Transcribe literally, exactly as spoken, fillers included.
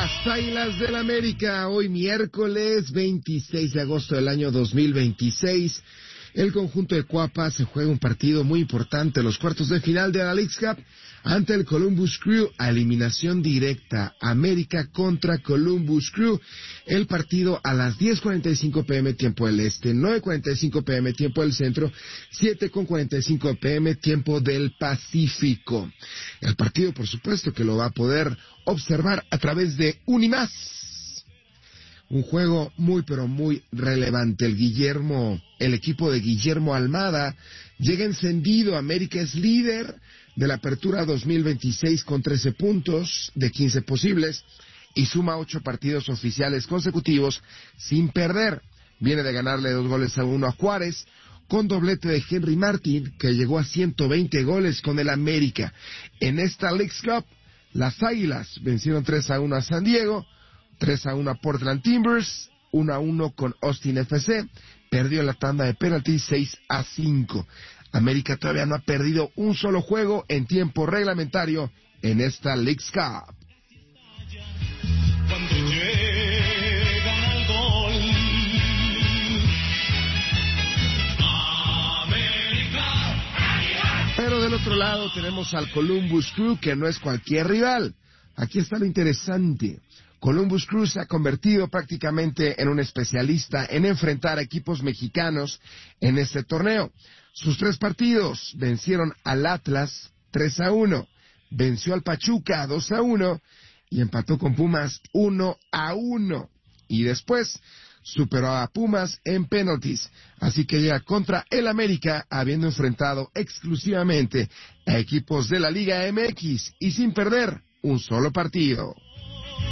Las Águilas del América, hoy miércoles veintiséis de agosto del año dos mil veintiséis. El conjunto de Cuapa se juega un partido muy importante, los cuartos de final de la Leagues Cup, ante el Columbus Crew, a eliminación directa, América contra Columbus Crew. El partido a las diez cuarenta y cinco pm tiempo del este, nueve cuarenta y cinco pm tiempo del centro, siete cuarenta y cinco pm tiempo del Pacífico. El partido, por supuesto, que lo va a poder observar a través de Unimás. Un juego muy pero muy relevante. El Guillermo, el equipo de Guillermo Almada llega encendido. América es líder de la apertura dos mil veintiséis con trece puntos de quince posibles y suma ocho partidos oficiales consecutivos sin perder. Viene de ganarle dos goles a uno a Juárez, con doblete de Henry Martin, que llegó a ciento veinte goles con el América. En esta Leagues Cup, las Águilas vencieron tres a uno a San Diego, tres a uno a Portland Timbers, uno a uno con Austin F C, perdió la tanda de penaltis seis a cinco. América todavía no ha perdido un solo juego en tiempo reglamentario en esta Leagues Cup. Cuando llegan al gol, América. Pero del otro lado tenemos al Columbus Crew, que no es cualquier rival. Aquí está lo interesante. Columbus Crew se ha convertido prácticamente en un especialista en enfrentar a equipos mexicanos en este torneo. Sus tres partidos: vencieron al Atlas tres a uno, venció al Pachuca dos a uno y empató con Pumas uno a uno. Y después superó a Pumas en penaltis. Así que llega contra el América, habiendo enfrentado exclusivamente a equipos de la Liga M X y sin perder un solo partido.